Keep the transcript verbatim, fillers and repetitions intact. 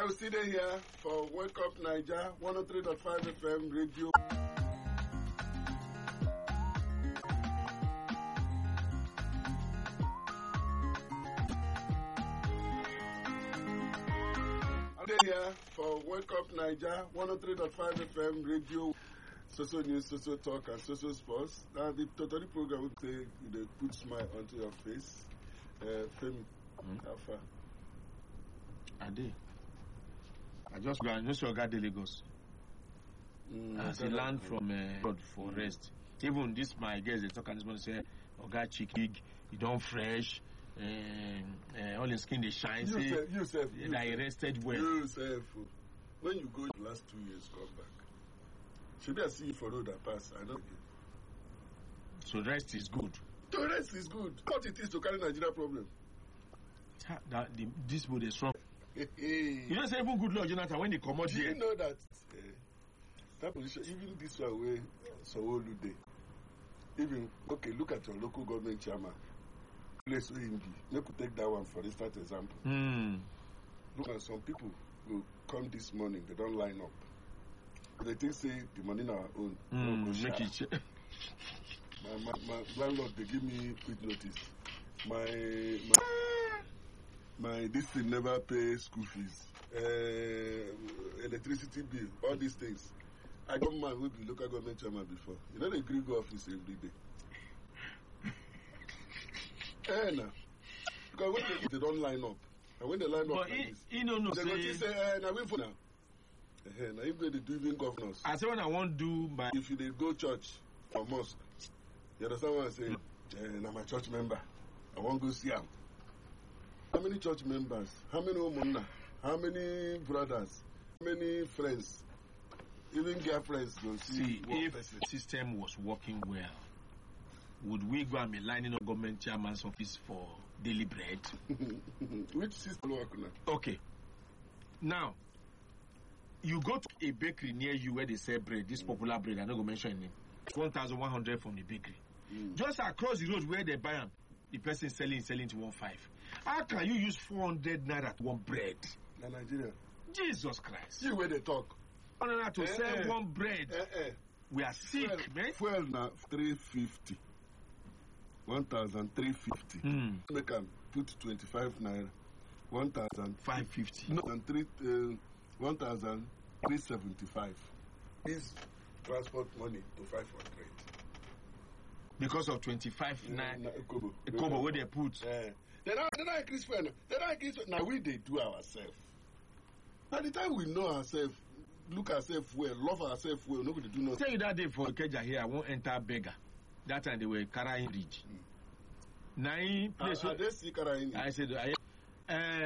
I will see you here for Wake Up Niger, one oh three point five F M radio. Here for Wake Up Niger, one oh three point five F M radio, social news, social talk, and social sports. Now, the totally program would say they put smile onto your face. Uh, Femi, mm. how far? I did. I just go and just got the Lagos. Mm, As he land from uh, road for mm. rest. Even this, my guys, they talk and this one say, Oga Chikig, you don't fresh. Uh, uh, all the skin they shine. You say, you say, they rested well. You say, when you go the last two years, come back. Should I see you for road that pass? I don't get. So rest is good. So rest is good. What it is to carry Nigeria problem? That the, this boy is strong. You don't say even good Lord Jonathan when they come out here. Do you know that uh, that position, even this one way, Sanwo-Olu dey. Even okay, look at your local government chairman. Place where him be. Let me take that one for instance example. Mm. Look at some people will come this morning, they don't line up. They think say the money na our own. Mm, make it my, my, my landlord they give me quick notice. My my my this thing never pay school fees. Uh, electricity bill, all these things. I got man will be local government chairman before. You know they agree go office every day. Eh, nah. Because when they, they don't line up, and when they line up, but like he, this, he don't know. they're going to say, eh, now wait for now. Eh, now if they do even governors. I say when I want to do my. If you they go church or mosque, you understand what I say? Mm. I'm a church member. I want to go see him. How many church members? How many women? How many brothers? How many friends? Even girlfriends go see. See, if person. the system was working well, would we go and be lining up government chairman's office for daily bread? Which system work now? Okay. Now, you go to a bakery near you where they sell bread, this popular bread, I'm not going to mention name. one thousand one hundred from the bakery. Mm. Just across the road where they buy them, the person selling selling to one five. How can you use four hundred naira to one bread? In Nigeria. Jesus Christ. See where they talk. one hundred naira to eh, sell eh, one bread. Eh, eh. We are sick, fuel, man. Fuel now three fifty. one thousand three fifty. Mm. Make them put twenty-five naira. one thousand five fifty. No, and three, uh, one thousand three seventy-five. Is transport money to five hundred. Because of twenty-five naira. Kobo. Kobo where they put. Uh, they don't, they don't increase fuel. They don't increase. Now we they do ourselves. By the time we know ourselves, look ourselves well, love ourselves well, nobody do nothing. Tell you that day for Keja here, I won't enter beggar. That time they were carrying bridge. Mm. Nine place. Are, are they still carrying? I said, I. Uh,